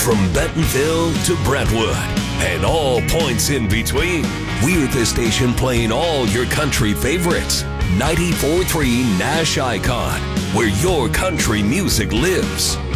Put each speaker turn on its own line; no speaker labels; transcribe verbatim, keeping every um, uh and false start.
From Bentonville to Brentwood and all points in between, we're the station playing all your country favorites. ninety-four point three Nash Icon, where your country music lives.